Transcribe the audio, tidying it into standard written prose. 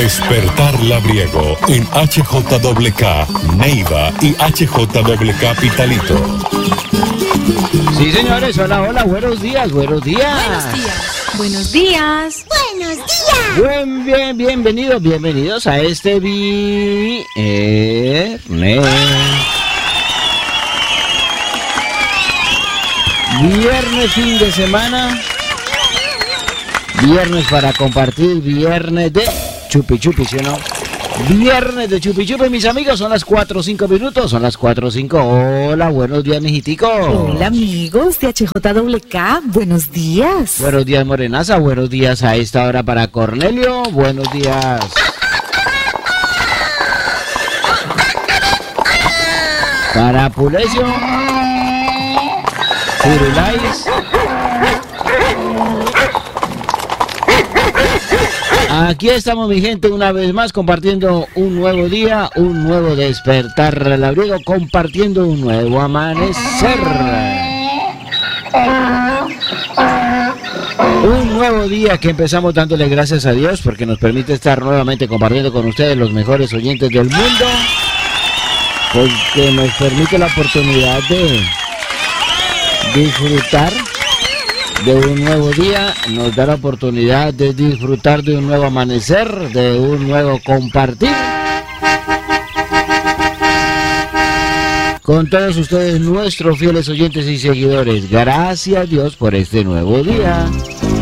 Despertar Labriego en HJWK Neiva y HJWK Pitalito. Sí, señores, hola, hola, buenos días, buenos días. Buenos días. Buenos días. Bienvenidos a este viernes. Viernes, fin de semana. Viernes para compartir, viernes de chupi chupi, ¿sí o no? Viernes de chupi chupi, mis amigos, son las 4:05 minutos, son las 4:05. Hola, buenos días, mijitico. Hola, amigos de HJWK, buenos días. Buenos días, Morenaza, buenos días a esta hora para Cornelio, buenos días. Para Pulecio, Firulais. Aquí estamos, mi gente, una vez más compartiendo un nuevo día, un nuevo despertar labriego, compartiendo un nuevo amanecer. Un nuevo día que empezamos dándole gracias a Dios porque nos permite estar nuevamente compartiendo con ustedes los mejores oyentes del mundo, porque nos permite la oportunidad de disfrutar de un nuevo día, nos da la oportunidad de disfrutar de un nuevo amanecer, de un nuevo compartir con todos ustedes, nuestros fieles oyentes y seguidores. Gracias a Dios por este nuevo día.